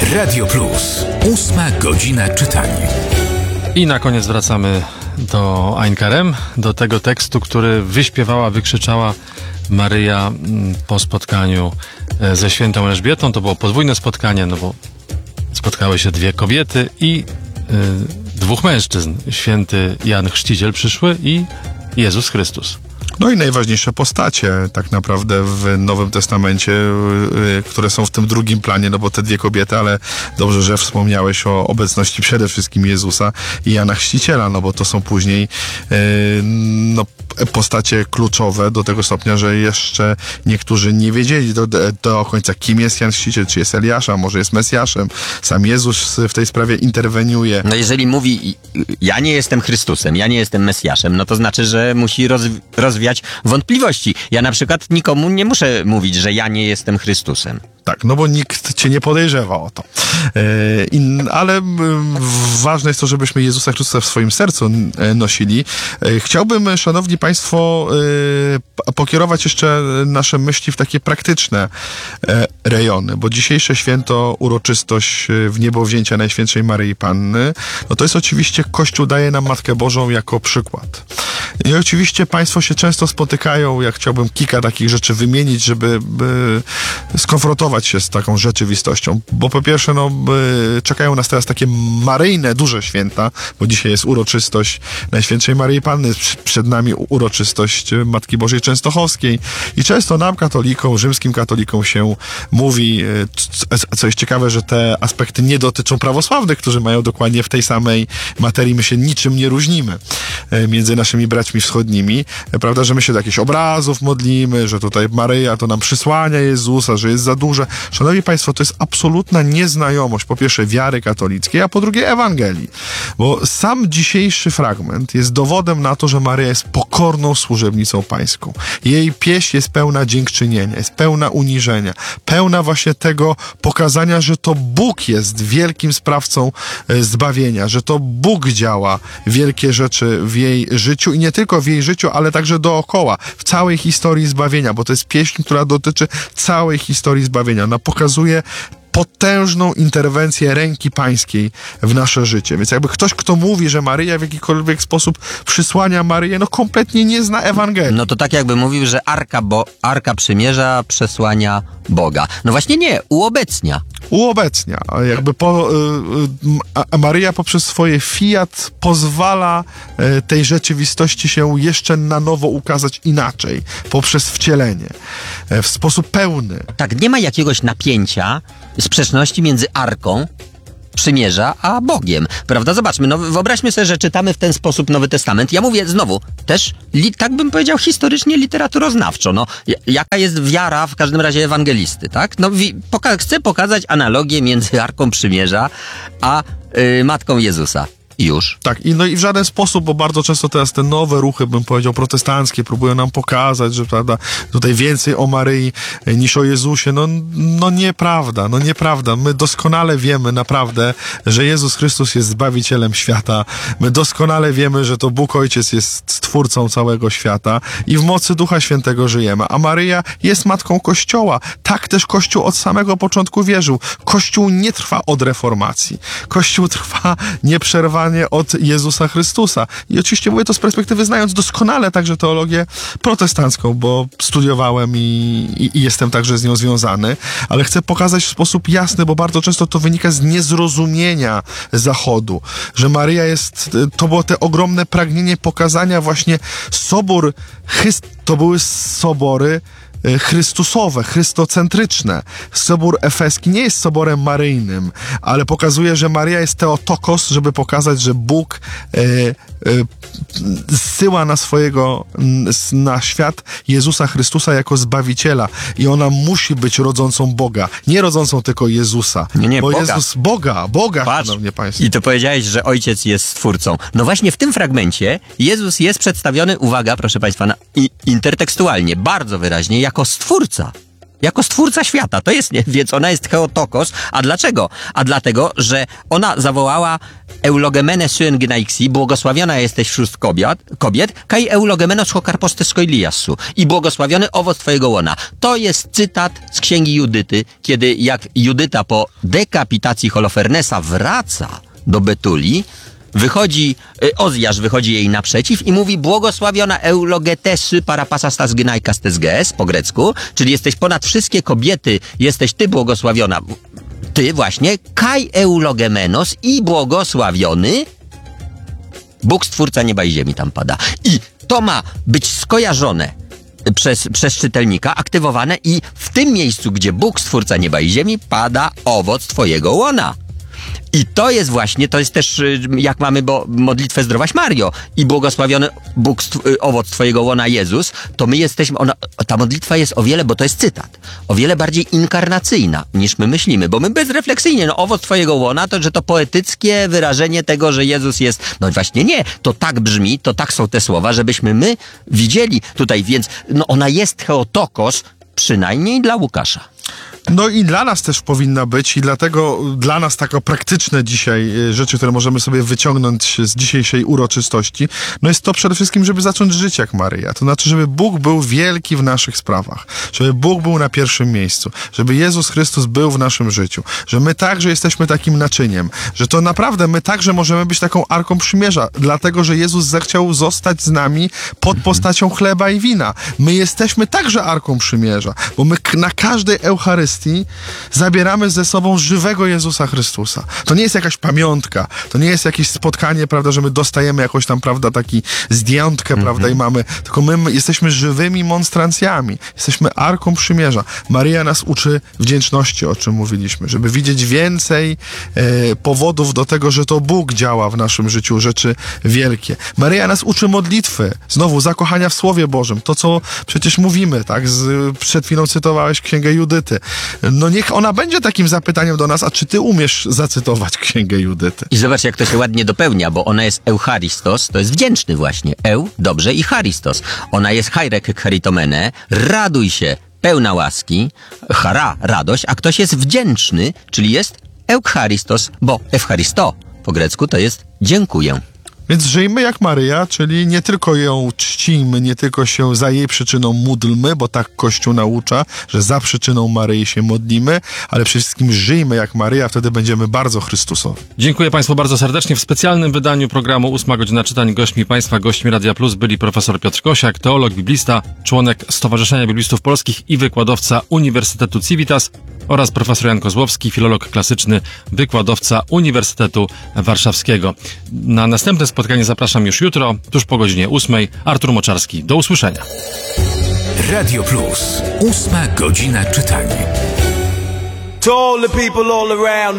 Radio Plus. 8 godzina czytania. I na koniec wracamy do Ein Karem, do tego tekstu, który wyśpiewała, wykrzyczała Maryja po spotkaniu ze świętą Elżbietą. To było podwójne spotkanie, no bo spotkały się dwie kobiety i dwóch mężczyzn. Święty Jan Chrzciciel przyszły i Jezus Chrystus. No i najważniejsze postacie tak naprawdę w Nowym Testamencie, które są w tym drugim planie, no bo te dwie kobiety, ale dobrze, że wspomniałeś o obecności przede wszystkim Jezusa i Jana Chrzciciela, no bo to są później postacie kluczowe do tego stopnia, że jeszcze niektórzy nie wiedzieli do końca, kim jest Jan Chrzciciel, czy jest Eliaszem, może jest Mesjaszem. Sam Jezus w tej sprawie interweniuje. No jeżeli mówi, ja nie jestem Chrystusem, ja nie jestem Mesjaszem, no to znaczy, że musi rozwiać wątpliwości. Ja na przykład nikomu nie muszę mówić, że ja nie jestem Chrystusem. Tak, no bo nikt cię nie podejrzewa o to. Ale ważne jest to, żebyśmy Jezusa Chrystusa w swoim sercu nosili. Chciałbym, szanowni państwo, pokierować jeszcze nasze myśli w takie praktyczne rejony, bo dzisiejsze święto, uroczystość wniebowzięcia Najświętszej Maryi Panny, no to jest oczywiście Kościół daje nam Matkę Bożą jako przykład. I oczywiście państwo się często spotykają, ja chciałbym kilka takich rzeczy wymienić, żeby skonfrontować się z taką rzeczywistością, bo po pierwsze, czekają nas teraz takie maryjne, duże święta, bo dzisiaj jest uroczystość Najświętszej Maryi Panny, przed nami uroczystość Matki Bożej Częstochowskiej i często nam, katolikom, rzymskim katolikom się mówi, co jest ciekawe, że te aspekty nie dotyczą prawosławnych, którzy mają dokładnie w tej samej materii, my się niczym nie różnimy między naszymi braćmi wschodnimi, prawda, że my się do jakichś obrazów modlimy, że tutaj Maryja to nam przysłania Jezusa, że jest za duże. Szanowni państwo, to jest absolutna nieznajomość, po pierwsze wiary katolickiej, a po drugie Ewangelii. Bo sam dzisiejszy fragment jest dowodem na to, że Maryja jest pokorną służebnicą pańską. Jej pieśń jest pełna dziękczynienia, jest pełna uniżenia, pełna właśnie tego pokazania, że to Bóg jest wielkim sprawcą zbawienia, że to Bóg działa wielkie rzeczy w jej życiu i nie tylko w jej życiu, ale także dookoła, w całej historii zbawienia, bo to jest pieśń, która dotyczy całej historii zbawienia. Ona pokazuje potężną interwencję ręki pańskiej w nasze życie. Więc jakby ktoś, kto mówi, że Maryja w jakikolwiek sposób przysłania Maryję, kompletnie nie zna Ewangelii. No to tak jakby mówił, że Arka Przymierza przesłania Boga. No właśnie nie, uobecnia. Uobecnia. Jakby Maryja poprzez swoje fiat pozwala tej rzeczywistości się jeszcze na nowo ukazać inaczej. Poprzez wcielenie. W sposób pełny. Tak, nie ma jakiegoś napięcia, sprzeczności między Arką Przymierza a Bogiem, prawda? Zobaczmy, wyobraźmy sobie, że czytamy w ten sposób Nowy Testament. Ja mówię znowu, też, tak bym powiedział, historycznie, literaturoznawczo. Jaka jest wiara w każdym razie ewangelisty, tak? Chcę pokazać analogię między Arką Przymierza a Matką Jezusa. Już. Tak, i w żaden sposób, bo bardzo często teraz te nowe ruchy, bym powiedział, protestanckie, próbują nam pokazać, że prawda, tutaj więcej o Maryi niż o Jezusie. Nieprawda. My doskonale wiemy naprawdę, że Jezus Chrystus jest Zbawicielem świata. My doskonale wiemy, że to Bóg Ojciec jest Stwórcą całego świata i w mocy Ducha Świętego żyjemy. A Maryja jest Matką Kościoła. Tak też Kościół od samego początku wierzył. Kościół nie trwa od reformacji. Kościół trwa nieprzerwanie od Jezusa Chrystusa. I oczywiście mówię to z perspektywy, znając doskonale także teologię protestancką, bo studiowałem i jestem także z nią związany, ale chcę pokazać w sposób jasny, bo bardzo często to wynika z niezrozumienia Zachodu, że Maryja to było te ogromne pragnienie pokazania właśnie to były sobory chrystusowe, chrystocentryczne. Sobór efeski nie jest soborem maryjnym, ale pokazuje, że Maryja jest Theotokos, żeby pokazać, że Bóg zsyła na świat Jezusa Chrystusa jako Zbawiciela i ona musi być rodzącą Boga. Nie rodzącą tylko Jezusa. Nie, bo Boga. Jezus Boga, szanowni państwo. I to powiedziałeś, że Ojciec jest Stwórcą. No właśnie w tym fragmencie Jezus jest przedstawiony, uwaga, proszę państwa, intertekstualnie, bardzo wyraźnie, jako Stwórca. Jako stwórca świata. To jest, nie? Więc ona jest Theotokos. A dlaczego? A dlatego, że ona zawołała eulogemene syn gnaixi, błogosławiona jesteś wśród kobiet, kai eulogemenos ho karpostes skoiliassu i błogosławiony owoc twojego łona. To jest cytat z księgi Judyty, kiedy jak Judyta po dekapitacji Holofernesa wraca do Betulii, Ozjasz wychodzi jej naprzeciw i mówi błogosławiona eulogetesy parapasastas gnaikastes gees po grecku, czyli jesteś ponad wszystkie kobiety, jesteś ty błogosławiona, ty właśnie, kai eulogemenos i błogosławiony Bóg stwórca nieba i ziemi tam pada. I to ma być skojarzone przez czytelnika, aktywowane i w tym miejscu, gdzie Bóg stwórca nieba i ziemi, pada owoc twojego łona. I to jest właśnie, to jest też, jak mamy modlitwę Zdrowaś Mario i błogosławiony Bóg owoc twojego łona Jezus, to my jesteśmy, ta modlitwa jest o wiele, bo to jest cytat, o wiele bardziej inkarnacyjna niż my myślimy, bo my bezrefleksyjnie, owoc twojego łona, to że to poetyckie wyrażenie tego, że Jezus jest, no właśnie nie, to tak brzmi, to tak są te słowa, żebyśmy my widzieli tutaj, więc ona jest Theotokos, przynajmniej dla Łukasza. No i dla nas też powinna być i dlatego dla nas takie praktyczne dzisiaj rzeczy, które możemy sobie wyciągnąć z dzisiejszej uroczystości, no jest to przede wszystkim, żeby zacząć żyć jak Maryja. To znaczy, żeby Bóg był wielki w naszych sprawach, żeby Bóg był na pierwszym miejscu, żeby Jezus Chrystus był w naszym życiu, że my także jesteśmy takim naczyniem, że to naprawdę my także możemy być taką Arką Przymierza, dlatego, że Jezus zechciał zostać z nami pod postacią chleba i wina. My jesteśmy także Arką Przymierza, bo my na każdej Eucharystii zabieramy ze sobą żywego Jezusa Chrystusa. To nie jest jakaś pamiątka, to nie jest jakieś spotkanie, prawda, że my dostajemy jakąś tam, prawda, taki zdjątkę, prawda, i mamy, tylko my jesteśmy żywymi monstrancjami, jesteśmy Arką Przymierza. Maryja nas uczy wdzięczności, o czym mówiliśmy, żeby widzieć więcej powodów do tego, że to Bóg działa w naszym życiu, rzeczy wielkie. Maryja nas uczy modlitwy, znowu zakochania w Słowie Bożym, to co przecież mówimy, tak, przed chwilą cytowałeś Księgę Judyty. No niech ona będzie takim zapytaniem do nas, a czy ty umiesz zacytować Księgę Judyty? I zobacz, jak to się ładnie dopełnia, bo ona jest Eucharistos, to jest wdzięczny właśnie. Dobrze, i Charistos. Ona jest Hairek Charitomene, raduj się, pełna łaski, chara, radość, a ktoś jest wdzięczny, czyli jest Eucharistos, bo Eucharisto po grecku to jest dziękuję. Więc żyjmy jak Maryja, czyli nie tylko ją czcimy, nie tylko się za jej przyczyną módlmy, bo tak Kościół naucza, że za przyczyną Maryi się modlimy, ale przede wszystkim żyjmy jak Maryja, wtedy będziemy bardzo Chrystusowi. Dziękuję Państwu bardzo serdecznie. W specjalnym wydaniu programu 8 godzina czytań gośćmi Radia Plus byli profesor Piotr Kosiak, teolog, biblista, członek Stowarzyszenia Biblistów Polskich i wykładowca Uniwersytetu Civitas oraz profesor Jan Kozłowski, filolog klasyczny, wykładowca Uniwersytetu Warszawskiego. Na następne spotkanie zapraszam już jutro, tuż po godzinie 8. Artur Moczarski. Do usłyszenia. Radio Plus. 8 godzina czytani. To all the people all around